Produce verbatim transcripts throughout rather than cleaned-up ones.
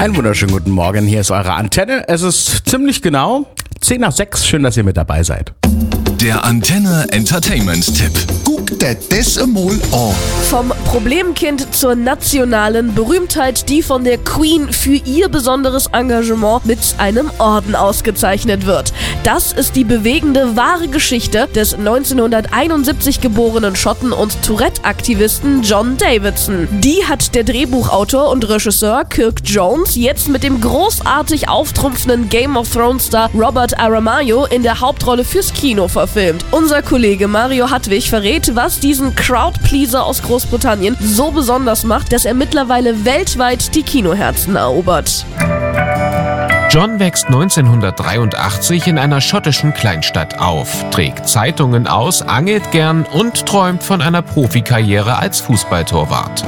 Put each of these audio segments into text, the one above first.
Einen wunderschönen guten Morgen, hier ist eure Antenne. Es ist ziemlich genau zehn nach sechs. Schön, dass ihr mit dabei seid. Der Antenne Entertainment-Tipp. Guck dir das einmal an. Vom Problemkind zur nationalen Berühmtheit, die von der Queen für ihr besonderes Engagement mit einem Orden ausgezeichnet wird. Das ist die bewegende, wahre Geschichte des neunzehnhunderteinundsiebzig geborenen Schotten und Tourette-Aktivisten John Davidson. Die hat der Drehbuchautor und Regisseur Kirk Jones jetzt mit dem großartig auftrumpfenden Game of Thrones-Star Robert Aramayo in der Hauptrolle fürs Kino verfilmt. Unser Kollege Mario Hartwig verrät, was diesen Crowdpleaser aus Großbritannien so besonders macht, dass er mittlerweile weltweit die Kinoherzen erobert. John wächst neunzehnhundertdreiundachtzig in einer schottischen Kleinstadt auf, trägt Zeitungen aus, angelt gern und träumt von einer Profikarriere als Fußballtorwart.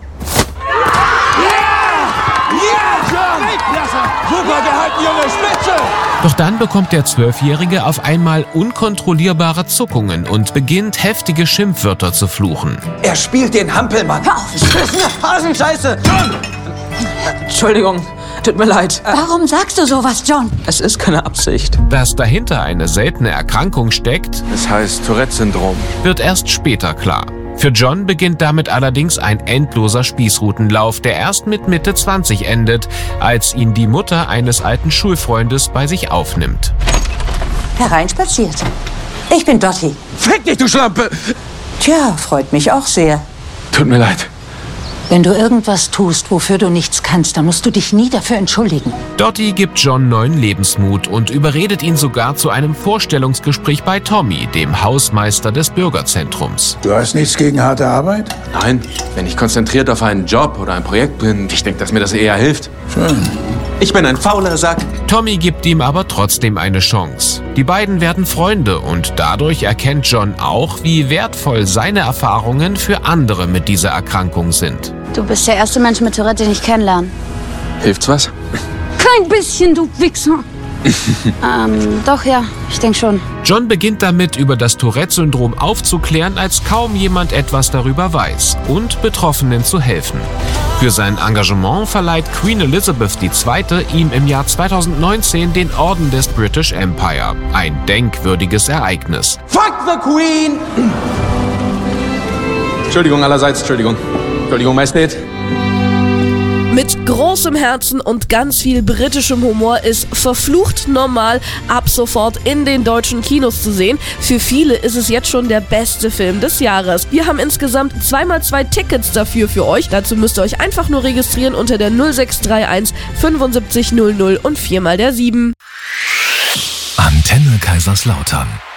Super gehalten, Junge, Spitze! Doch dann bekommt der Zwölfjährige auf einmal unkontrollierbare Zuckungen und beginnt heftige Schimpfwörter zu fluchen. Er spielt den Hampelmann. Hör auf! Das ist eine Hasenscheiße! John! Entschuldigung, tut mir leid. Warum sagst du sowas, John? Es ist keine Absicht. Dass dahinter eine seltene Erkrankung steckt, Es heißt Tourette-Syndrom. wird erst später klar. Für John beginnt damit allerdings ein endloser Spießrutenlauf, der erst mit Mitte zwanzig endet, als ihn die Mutter eines alten Schulfreundes bei sich aufnimmt. Hereinspaziert. Ich bin Dottie. Fick dich, du Schlampe! Tja, freut mich auch sehr. Tut mir leid. Wenn du irgendwas tust, wofür du nichts kannst, dann musst du dich nie dafür entschuldigen. Dottie gibt John neuen Lebensmut und überredet ihn sogar zu einem Vorstellungsgespräch bei Tommy, dem Hausmeister des Bürgerzentrums. Du hast nichts gegen harte Arbeit? Nein, wenn ich konzentriert auf einen Job oder ein Projekt bin, ich denke, dass mir das eher hilft. Schön. Ich bin ein fauler Sack. Tommy gibt ihm aber trotzdem eine Chance. Die beiden werden Freunde und dadurch erkennt John auch, wie wertvoll seine Erfahrungen für andere mit dieser Erkrankung sind. Du bist der erste Mensch mit Tourette, den ich kennenlerne. Hilft's was? Kein bisschen, du Wichser. ähm, doch, ja, ich denke schon. John beginnt damit, über das Tourette-Syndrom aufzuklären, als kaum jemand etwas darüber weiß und Betroffenen zu helfen. Für sein Engagement verleiht Queen Elizabeth die Zweite ihm im Jahr zweitausendneunzehn den Orden des British Empire. Ein denkwürdiges Ereignis. Fuck the Queen! Entschuldigung allerseits, Entschuldigung. Entschuldigung, Majestät. Mit großem Herzen und ganz viel britischem Humor ist Verflucht Normal ab sofort in den deutschen Kinos zu sehen. Für viele ist es jetzt schon der beste Film des Jahres. Wir haben insgesamt zwei mal zwei Tickets dafür für euch. Dazu müsst ihr euch einfach nur registrieren unter der null sechs drei eins fünfundsiebzig null null und vier mal der sieben. Antenne Kaiserslautern.